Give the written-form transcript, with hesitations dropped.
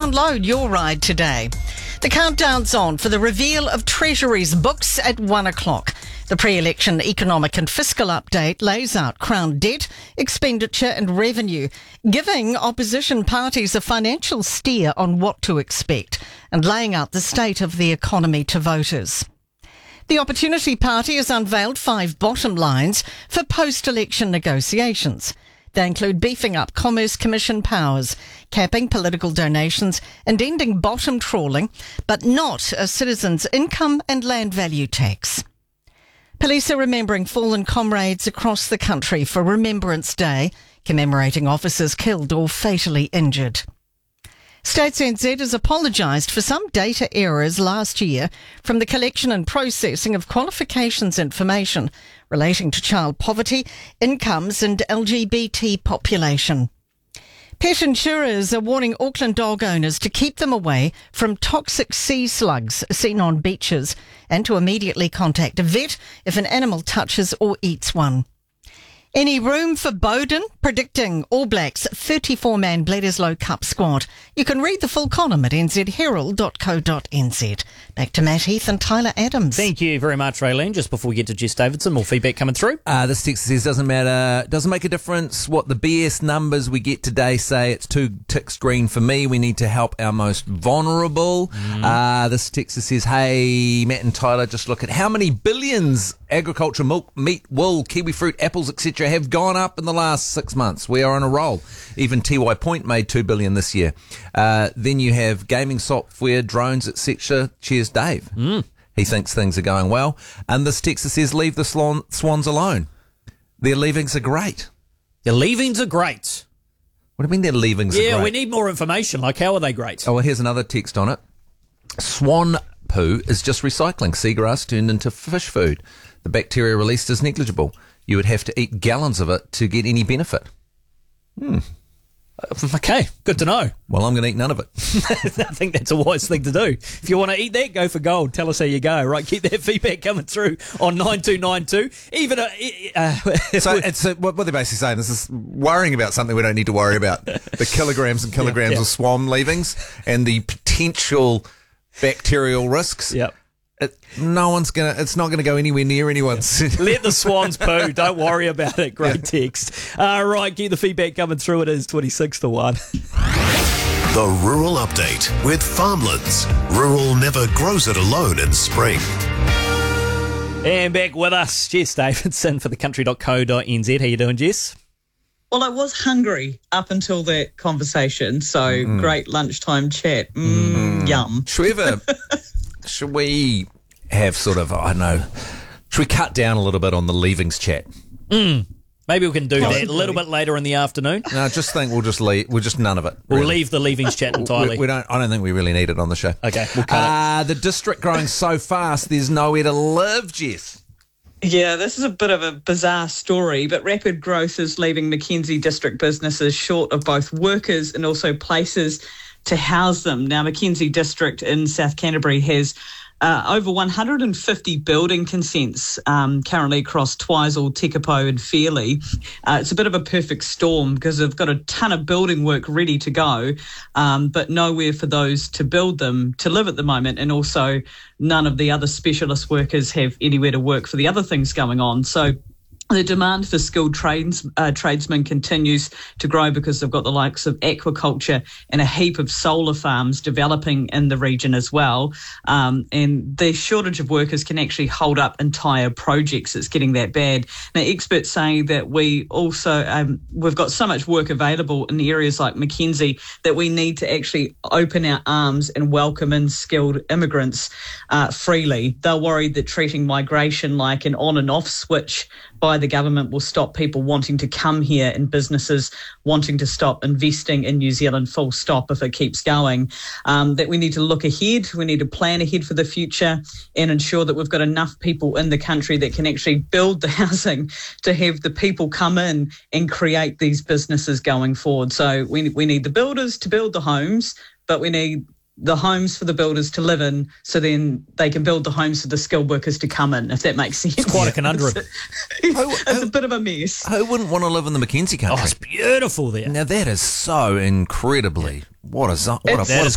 doesn't load your ride today. The countdown's on for the reveal of Treasury's books at 1 o'clock. The pre-election economic and fiscal update lays out Crown debt, expenditure and revenue, giving opposition parties a financial steer on what to expect and laying out the state of the economy to voters. The Opportunity Party has unveiled 5 bottom lines for post-election negotiations. They include beefing up Commerce Commission powers, capping political donations and ending bottom trawling, but not a citizen's income and land value tax. Police are remembering fallen comrades across the country for Remembrance Day, commemorating officers killed or fatally injured. States NZ has apologised for some data errors last year from the collection and processing of qualifications information relating to child poverty, incomes and LGBT population. Pet insurers are warning Auckland dog owners to keep them away from toxic sea slugs seen on beaches and to immediately contact a vet if an animal touches or eats one. Any room for Bowden predicting All Blacks 34-man Bledisloe Cup squad? You can read the full column at nzherald.co.nz. Back to Matt Heath and Tyler Adams. Thank you very much, Raylene. Just before we get to Jess Davidson, more feedback coming through. This text says, doesn't make a difference what the BS numbers we get today say. It's 2 ticks green for me. We need to help our most vulnerable. This text says, hey, Matt and Tyler, just look at how many billions agriculture, milk, meat, wool, kiwi fruit, apples, etc. have gone up in the last 6 months. We are on a roll. Even TY Point made $2 billion this year. Then you have gaming software, drones, etc. Cheers, Dave. He thinks things are going well. And this text says, leave the swans alone. Their leavings are great. Their leavings are great. What do you mean their leavings are great? Yeah, we need more information. Like, how are they great? Oh, well, here's another text on it. Swan poo is just recycling. Seagrass turned into fish food. The bacteria released is negligible. You would have to eat gallons of it to get any benefit. Okay, good to know. Well, I'm going to eat none of it. I think that's a wise thing to do. If you want to eat that, go for gold. Tell us how you go. Right, keep that feedback coming through on 9292. So it's what they're basically saying. This is worrying about something we don't need to worry about. The kilograms and kilograms of swan leavings and the potential bacterial risks. Yep. It's not gonna go anywhere near anyone's. Let the swans poo. Don't worry about it. Great text. Right, keep the feedback coming through. It is 26 to 1. The Rural Update with Farmlands. Rural never grows it alone in spring. And back with us, Jess Davidson for thecountry.co.nz. How you doing, Jess? Well, I was hungry up until that conversation, so great lunchtime chat. Yum. Should we have sort of, I don't know, should we cut down a little bit on the leavings chat? Maybe we can do that a little bit later in the afternoon. No, I just think we'll just none of it. We'll leave the leavings chat entirely. I don't think we really need it on the show. Okay, we'll cut it. The district growing so fast, there's nowhere to live, Jess. Yeah, this is a bit of a bizarre story, but rapid growth is leaving Mackenzie district businesses short of both workers and also places to house them. Now, Mackenzie district in South Canterbury has over 150 building consents currently across Twizel, Tekapo and Fairley. It's a bit of a perfect storm because they've got a ton of building work ready to go, but nowhere for those to build them to live at the moment, and also none of the other specialist workers have anywhere to work for the other things going on. So the demand for skilled tradesmen continues to grow because they've got the likes of aquaculture and a heap of solar farms developing in the region as well. And the shortage of workers can actually hold up entire projects. It's getting that bad. Now, experts say that we also, we've got so much work available in areas like Mackenzie that we need to actually open our arms and welcome in skilled immigrants freely. They're worried that treating migration like an on and off switch by the government will stop people wanting to come here and businesses wanting to stop investing in New Zealand full stop if it keeps going. That we need to look ahead, we need to plan ahead for the future and ensure that we've got enough people in the country that can actually build the housing to have the people come in and create these businesses going forward. So we need the builders to build the homes, but we need the homes for the builders to live in, so then they can build the homes for the skilled workers to come in, if that makes sense. It's quite a conundrum. It's a bit of a mess. Who wouldn't want to live in the Mackenzie country? Oh, it's beautiful there. Now that is so incredibly, what a